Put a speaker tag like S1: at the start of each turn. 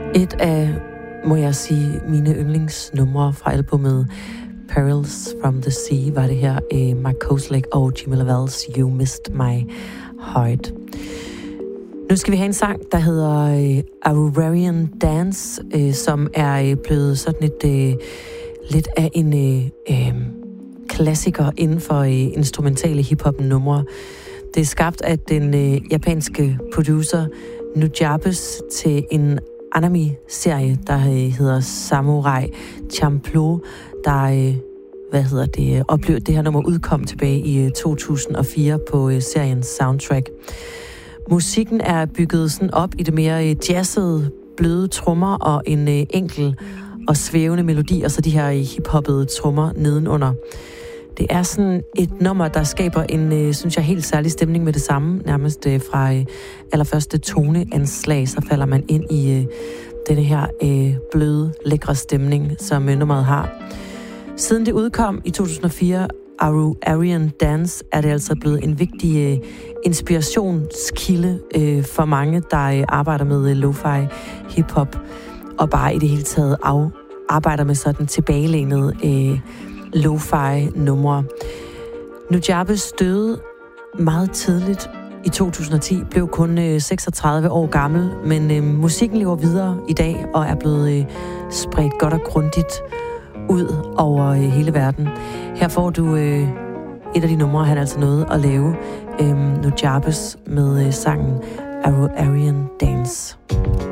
S1: Et af, må jeg sige, mine yndlingsnumre fra albumet Perils from the Sea var det her Mark Kozelek og Jimmy LaValle's You Missed My Heart. Nu skal vi have en sang, der hedder Aurorian Dance, som er blevet sådan et lidt af en klassiker inden for instrumentale hiphop-numre. Det er skabt af den japanske producer Nujabes til en anime-serie, der hedder Samurai Champloo, der oplevede det her nummer udkom tilbage i 2004 på seriens soundtrack. Musikken er bygget sådan op i det mere jazzede, bløde trommer og en enkel og svævende melodi, og så de her hiphoppede trommer nedenunder. Det er sådan et nummer, der skaber en, synes jeg, helt særlig stemning med det samme. Nærmest fra allerførste toneanslag, så falder man ind i denne her bløde, lækre stemning, som nummeret har. Siden det udkom i 2004, Aurorian Dance, er det altså blevet en vigtig inspirationskilde for mange, der arbejder med lo-fi, hip-hop, og bare i det hele taget arbejder med sådan tilbagelænede lo-fi-numre. Nujabes døde meget tidligt i 2010, blev kun 36 år gammel, men musikken lever videre i dag og er blevet spredt godt og grundigt ud over hele verden. Her får du et af de numre, han altså nåede at lave, Nujabes med sangen Aurorian Dance.